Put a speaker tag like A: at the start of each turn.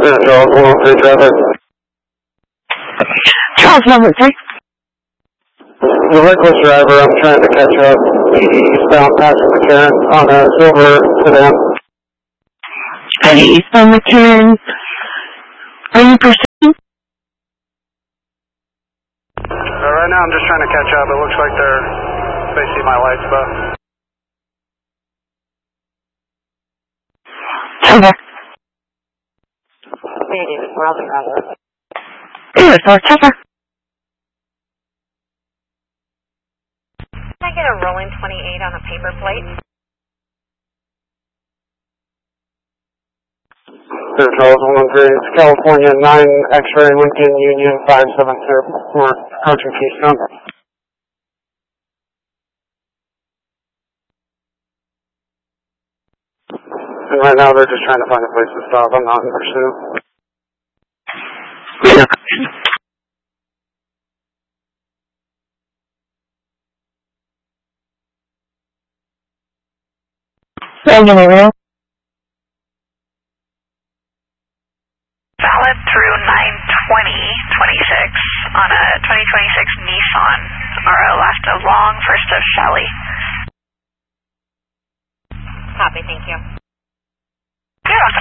A: Charles 103 traffic.
B: Charles 103.
A: The reckless driver, I'm trying to catch up. Eastbound passing McCarran on a silver sedan.
B: Okay, eastbound McCarran. Are you pursuing?
A: Right now I'm just trying to catch up. It looks like they see my lights, but...
B: Okay.
C: We're on the ground.
B: Good, so checker.
C: Can I get a rolling 28 on a paper plate?
A: Charles 113, it's California 9 X-ray Lincoln Union 570. We're approaching Keystone. And right now they're just trying to find a place to stop. I'm not in pursuit.
B: Regular.
C: Valid through 9/20/26 on a 2026 Nissan RO left of long, first of Shelley. Copy, thank you. Good,